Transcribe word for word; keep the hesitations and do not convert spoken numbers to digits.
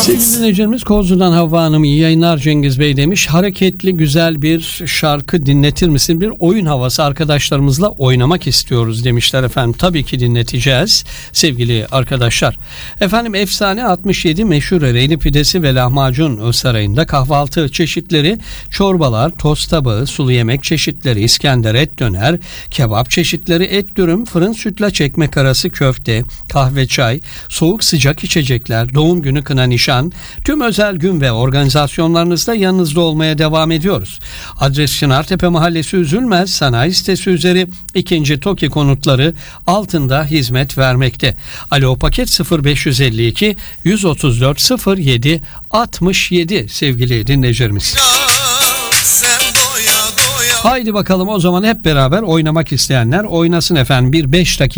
Sevgili dinleyicilerimiz, Kozlu'dan Havva Hanım iyi yayınlar Cengiz Bey demiş. Hareketli güzel bir şarkı dinletir misin? Bir oyun havası, arkadaşlarımızla oynamak istiyoruz demişler efendim. Tabii ki dinleteceğiz sevgili arkadaşlar. Efendim efsane altmış yedi meşhur Ereğli pidesi ve lahmacun sarayında kahvaltı çeşitleri, çorbalar, tost tabağı, sulu yemek çeşitleri, İskender, et döner, kebap çeşitleri, et dürüm, fırın sütlaç, ekmek arası, köfte, kahve, çay, soğuk sıcak içecekler, doğum günü, kına, nişan, tüm özel gün ve organizasyonlarınızda yanınızda olmaya devam ediyoruz. Adres Çınartepe Mahallesi, Üzülmez Sanayi Sitesi üzeri ikinci TOKİ konutları altında hizmet vermekte. Alo paket sıfır beş yüz elli iki yüz otuz dört sıfır yedi altmış yedi sevgili dinleyicilerimiz. Haydi bakalım o zaman hep beraber oynamak isteyenler oynasın efendim. Bir beş dakika